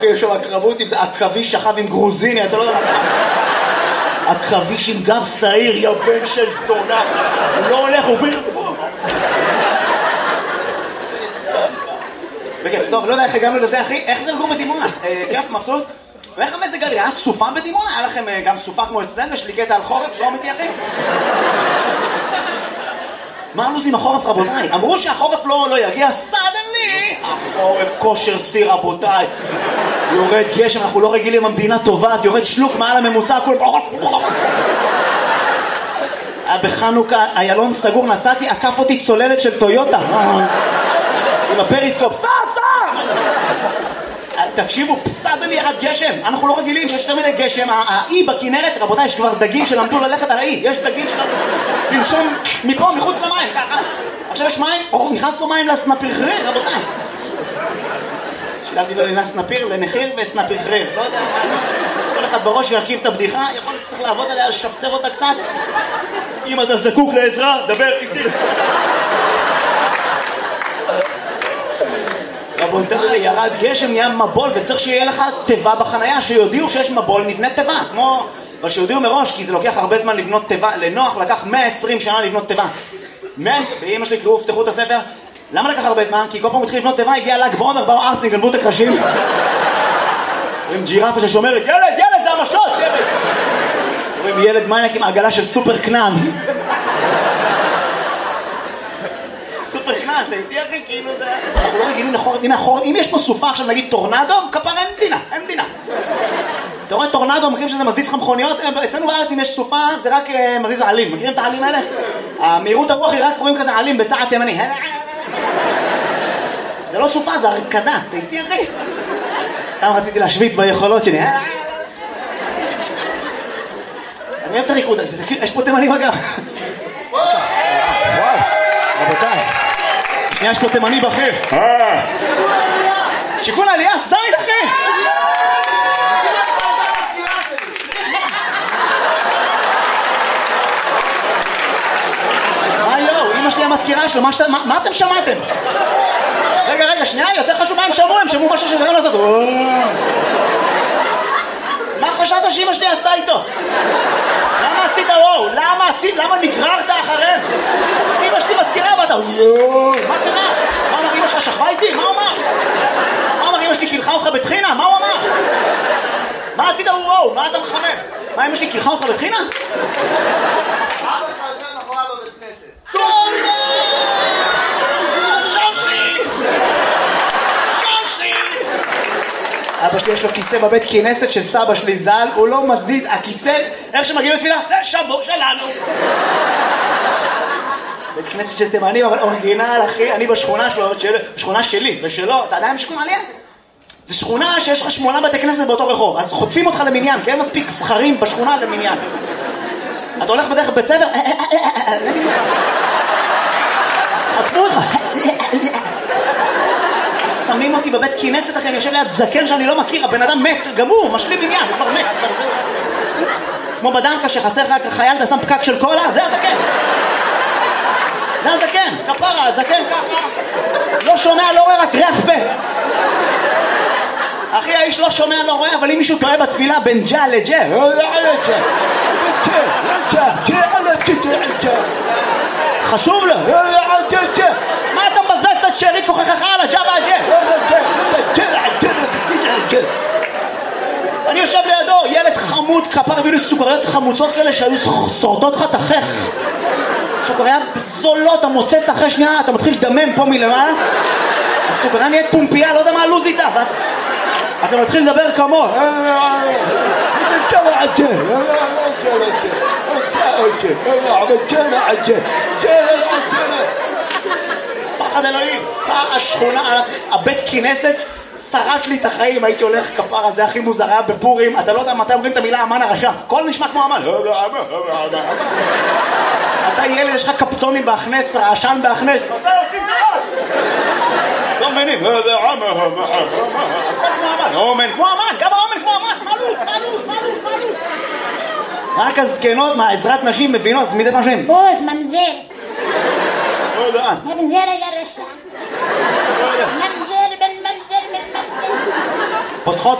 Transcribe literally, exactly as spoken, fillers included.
יש שם הקרבות עם זה, עכביש שכב עם גרוזיני, אתה לא יודע מה. עכביש עם גב שעיר, יא בן של זונה. הוא לא הולך, הוא ביר... בכיף, טוב, לא יודע איך הגענו לזה, אחי. איך זה לגור בדימונה? כיף, מבסוט? ואיך המזג האוויר? היה סופה בדימונה? היה לכם גם סופה כמו אצלנו? יש לי קטע על חורף? לא אמיתי, אחי? מה הלו"ז עם החורף, רבותיי? אמרו שהחורף לא, לא יגיע, סדנלי! החורף כושר סיר, רבותיי. יורד גשם, אנחנו לא רגילים, המדינה טובעת, יורד שלוק מעל הממוצע, הכל... היה בחנוכה, איילון סגור, נסעתי, עקף אותי צוללת של טויוטה. עם הפריסקופ, סע, סע! תקשיבו, סדנלי ירד גשם. אנחנו לא רגילים שיש יותר מדי גשם. האי בכנרת, רבותיי, יש כבר דגים שלמדו ללכת על האי. יש דגים שלמדו לנשום מפה, מחוץ למים, ככה. עכשיו יש מים, או נכנס פה מים לסנפיר חריר, רבותיי. שילבתי לו לסנפיר, לנחיר וסנפיר חריר. לא יודע, כל אחד בראש ירכיב את הבדיחה, יכול להיות שצריך לעבוד עליה, לשפצר אותה קצת. אם אתה זקוק לעזרה, דבר איתי. רבותיי, ירד גשם, נהיה מבול, וצריך שיהיה לך טבע בחנייה, שיודיעו שיש מבול, נבנה טבע, כמו... אבל שיודיעו מראש, כי זה לוקח הרבה זמן לבנות טבע, לנוח לקח מאה ועשרים שנה לבנות טבע. ואמא שלי קראו, פתחו את הספר, למה לקח הרבה זמן? כי כל פעם התחיל לבנות טבע, הגיע ל"ג בעומר, באו ארסים, גנבו את הקרשים. עם ג'ירפה ששומרת, ילד, ילד, זה המשות, ילד! רואים ילד מניאק עם עגלה של סופר קנן. סופר קנן, אתה איתי אחי, כאילו זה... אנחנו לא רגילים לחורת, הנה החורת, אם יש פה סופה עכשיו נגיד טורנדו, כפרה אין מדינה, אין מדינה. אתה רואה טורנדו, מכירים שזה מזיז לך מכוניות? אצלנו בארץ אם יש סופה זה רק מזיז העלים, מכירים את העלים האלה? המהירות הרוח היא רק רואים כזה עלים בצער תימני. זה לא סופה, זה הרקדה, אתה איתי אחי? סתם רציתי להשוויץ ביכולות שלי. אני אוהב את הריקוד הזה, יש פה תימני בגב. וואו, רבותיי. שנייה, יש פה תימני בכיר. שיקול העלייה, זין אחי! מה יואו, אמא שלי המזכירה שלו, מה אתם שמעתם? רגע, רגע, שנייה, יותר חשוב מה הם שמעו, הם שמעו משהו שדרם לעשות. מה חשבת שאמא שלי עשתה איתו? למה עשית וואו? למה עשית? למה נגררת אחריהם? אמא שלי מזכירה ואתה יואו, מה קרה? מה אמר אמא שלך שכבה איתי? מה הוא אמר? מה אמר אמא שלי קילחה אותך בתחינה? מה הוא אמר? מה עשית וואו? מה אתה מחמם? מה אמא שלי קילחה אותך בתחינה? אבא שלך יושב מאחוריו בבית כנסת. תודה! שושי! שושי! אבא שלי יש לו כיסא בבית כנסת של סבא שלי ז"ל, הוא לא מזיז, הכיסא, איך שמגיעים לתפילה? זה שבור שלנו! בית כנסת של תימנים, אבל אורגינל, אחי, אני בשכונה שלו, בשכונה שלי, ושלו, אתה יודע עם שכונה עליה? זה שכונה שיש לך שמונה בתי כנסת באותו רחוב, אז חוטפים אותך למניין, כי אין מספיק שכרים בשכונה למניין. אתה הולך בדרך בית ספר, חטפו אותך, שמים אותי בבית כנסת, אחי, אני יושב ליד זקן שאני לא מכיר, הבן אדם מת, גם הוא, משלים עניין, הוא כבר מת, כמו בדנקה שחסר לך חייל, אתה שם פקק של קולה, זה הזקן. זה הזקן, כפרה, הזקן ככה, לא שומע, לא רואה, רק ריח פה. אחי, האיש לא שומע, לא רואה, אבל אם מישהו טועה בתפילה בין ג'ה לג'ה, חשוב לו, מה אתה מבזבז את השארית כוחך על הג'ה והג'ה? אני יושב לידו, ילד חמוד, כפר הביאו לי סוכריות חמוצות כאלה שהיו שורדות לך תחך. סוכריה זולות, המוצץ אחרי שנייה, אתה מתחיל לדמם פה מלמעלה. הסוכריה נהיית פומפייה, לא יודע מה הלוז איתה, אתה מתחיל לדבר כמו פחד אלוהים, השכונה, הבית כנסת שרט לי את החיים, הייתי הולך כפרה, זה הכי מוזר, היה בפורים, אתה לא יודע מתי אומרים את המילה אמן הרשע, הכל נשמע כמו אמן. אתה ילד, יש לך קפצונים בהכנס, רעשן בהכנס, מתי עושים דבר? לא מבינים, הכל כמו אמן, אומן כמו אמן, גם האומן כמו אמן, מעלות, מעלות, מעלות, מעלות. רק הזקנות, מה, עזרת נשים מבינות, אז מדי פעם בוז, ממזר. ממזר היה רשע. ממזר בן ממזר בן ממזר. פותחות